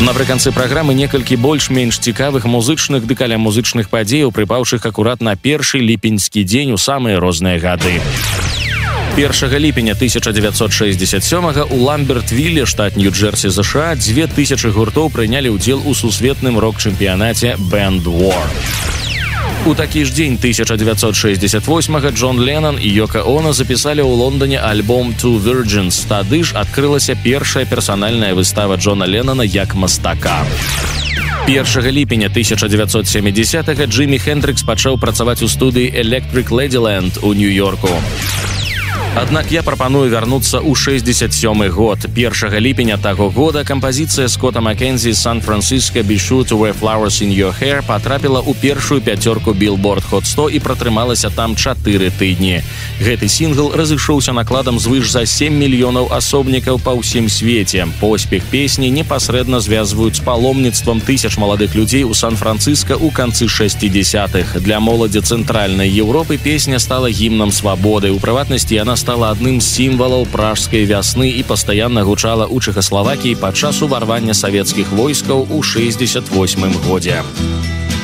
Напрыканцы праграмы некалькі больш-менш цікавых музычных ды каля музычных падзеяў, прыпаўшых акурат на першы ліпеньскі дзень у самыя розныя гады. 1 ліпеня 1967 у Ламбертвіле, штат Нью-Джерсі, США, 2000 гуртоў прынялі ўдзел у сусветным рок-чэмпіянаце Band War. У такі ж дзень 1968 Джон Леннон і Йока Оно запісалі ў Лондоне альбом «Two Virgins». Тады ж адкрылася першая персанальная выстава Джона Леннона як мастака. 1 ліпеня 1970 Джимі Хендрикс пачаў працаваць у студыі Electric Ladyland у Нью-Йорку. Аднак я прапаную вярнуцца ў 67 год. 1 ліпеня таго года кампазіцыя Скотта Маккензі «Сан-Франциско Be Sure to Wear Flowers in Your Hair» патрапіла ў першую пяцёрку Billboard Hot 100 і пратрымалася там 4 тыдні. Гэты сінгл разышоўся накладам звыш за 7 мільёнаў асобнікаў па ўсім свеце. Поспех песні непасрэдна звязваюць з паломніцтвам тысяч маладых людзей у Сан-Франциско ў канцы 60-х. Для моладзі цэнтральнай Еўропы песня стала гімнам свабоды. У прыватнасці яна стала адным з сімвалаў пражскай вясны і пастаянна гучала ў Чэхаславакіі падчас уварвання савецкіх войскаў у 68 годзе.